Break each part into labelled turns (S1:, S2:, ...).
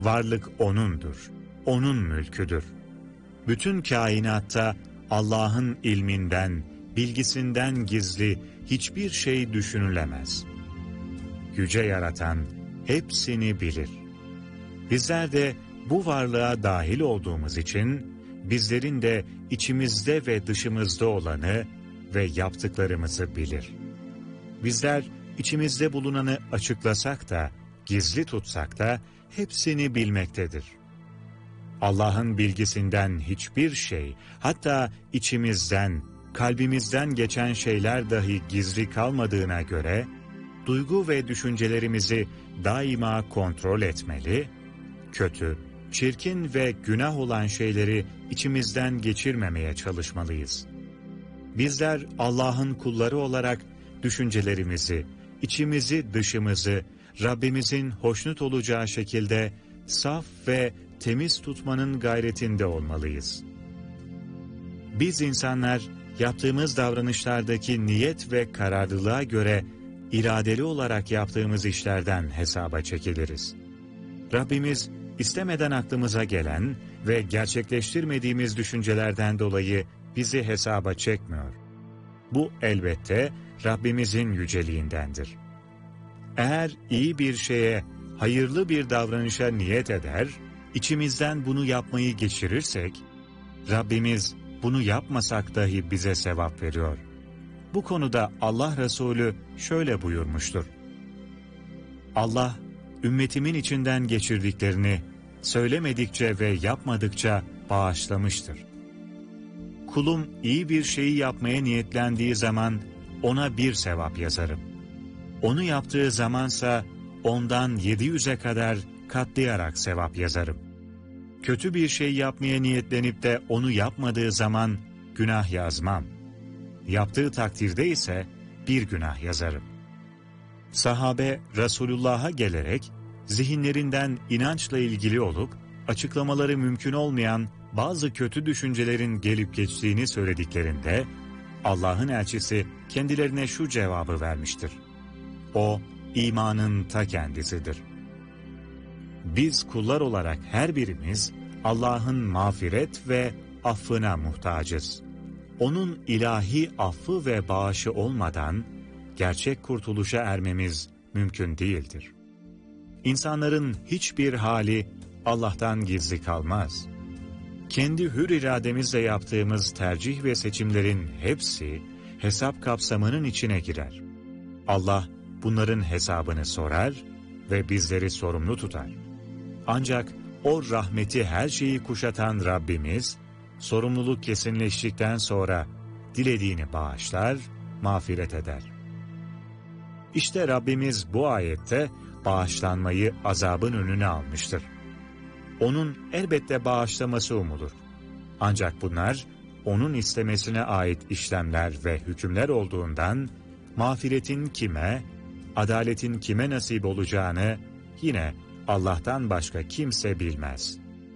S1: Varlık O'nundur, O'nun mülküdür. Bütün kainatta Allah'ın ilminden, bilgisinden gizli hiçbir şey düşünülemez. Yüce Yaratan hepsini bilir. Bizler de bu varlığa dahil olduğumuz için, bizlerin de içimizde ve dışımızda olanı ve yaptıklarımızı bilir. Bizler içimizde bulunanı açıklasak da, gizli tutsak da hepsini bilmektedir. Allah'ın bilgisinden hiçbir şey, hatta içimizden, kalbimizden geçen şeyler dahi gizli kalmadığına göre, duygu ve düşüncelerimizi daima kontrol etmeli, kötü, çirkin ve günah olan şeyleri içimizden geçirmemeye çalışmalıyız. Bizler Allah'ın kulları olarak düşüncelerimizi, içimizi, dışımızı Rabbimizin hoşnut olacağı şekilde saf ve temiz tutmanın gayretinde olmalıyız. Biz insanlar yaptığımız davranışlardaki niyet ve kararlılığa göre iradeli olarak yaptığımız işlerden hesaba çekiliriz. Rabbimiz istemeden aklımıza gelen ve gerçekleştirmediğimiz düşüncelerden dolayı bizi hesaba çekmiyor. Bu elbette Rabbimizin yüceliğindendir. Eğer iyi bir şeye, hayırlı bir davranışa niyet eder, içimizden bunu yapmayı geçirirsek, Rabbimiz bunu yapmasak dahi bize sevap veriyor. Bu konuda Allah Resulü şöyle buyurmuştur. Allah, ümmetimin içinden geçirdiklerini söylemedikçe ve yapmadıkça bağışlamıştır. Kulum iyi bir şeyi yapmaya niyetlendiği zaman ona bir sevap yazarım. Onu yaptığı zamansa ondan 700'e kadar katlayarak sevap yazarım. Kötü bir şey yapmaya niyetlenip de onu yapmadığı zaman günah yazmam. Yaptığı takdirde ise bir günah yazarım. Sahabe Resulullah'a gelerek zihinlerinden inançla ilgili olup açıklamaları mümkün olmayan bazı kötü düşüncelerin gelip geçtiğini söylediklerinde Allah'ın elçisi kendilerine şu cevabı vermiştir. O, imanın ta kendisidir. Biz kullar olarak her birimiz Allah'ın mağfiret ve affına muhtacız. O'nun ilahi affı ve bağışı olmadan gerçek kurtuluşa ermemiz mümkün değildir. İnsanların hiçbir hali Allah'tan gizli kalmaz. Kendi hür irademizle yaptığımız tercih ve seçimlerin hepsi hesap kapsamının içine girer. Allah bunların hesabını sorar ve bizleri sorumlu tutar. Ancak o rahmeti her şeyi kuşatan Rabbimiz, sorumluluk kesinleştikten sonra dilediğini bağışlar, mağfiret eder. İşte Rabbimiz bu ayette bağışlanmayı azabın önüne almıştır. O'nun elbette bağışlaması umulur. Ancak bunlar O'nun istemesine ait işlemler ve hükümler olduğundan mağfiretin kime, adaletin kime nasip olacağını yine Allah'tan başka kimse bilmez.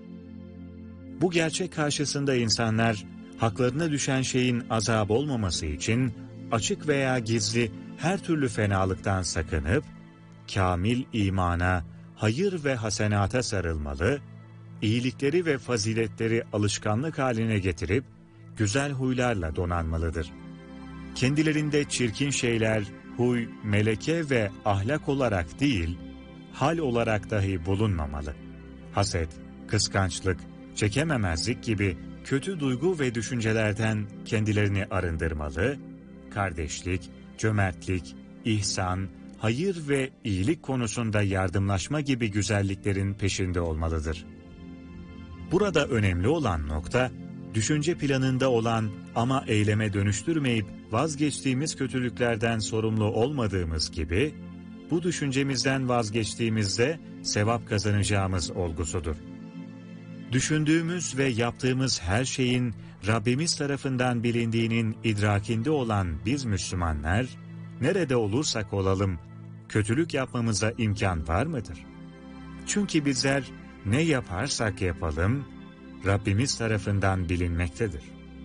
S1: Bu gerçek karşısında insanlar haklarına düşen şeyin azap olmaması için açık veya gizli her türlü fenalıktan sakınıp kamil imana, hayır ve hasenata sarılmalı, iyilikleri ve faziletleri alışkanlık haline getirip güzel huylarla donanmalıdır. Kendilerinde çirkin şeyler, huy, meleke ve ahlak olarak değil, hal olarak dahi bulunmamalı. Haset, kıskançlık, çekememezlik gibi kötü duygu ve düşüncelerden kendilerini arındırmalı, kardeşlik, cömertlik, ihsan, hayır ve iyilik konusunda yardımlaşma gibi güzelliklerin peşinde olmalıdır. Burada önemli olan nokta, düşünce planında olan ama eyleme dönüştürmeyip vazgeçtiğimiz kötülüklerden sorumlu olmadığımız gibi, bu düşüncemizden vazgeçtiğimizde sevap kazanacağımız olgusudur. Düşündüğümüz ve yaptığımız her şeyin Rabbimiz tarafından bilindiğinin idrakinde olan biz Müslümanlar, nerede olursak olalım, kötülük yapmamıza imkan var mıdır? Çünkü bizler ne yaparsak yapalım, Rabbimiz tarafından bilinmektedir.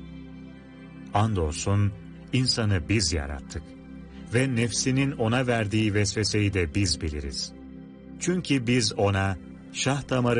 S1: Andolsun insanı biz yarattık ve nefsinin ona verdiği vesveseyi de biz biliriz. Çünkü biz ona şah damarı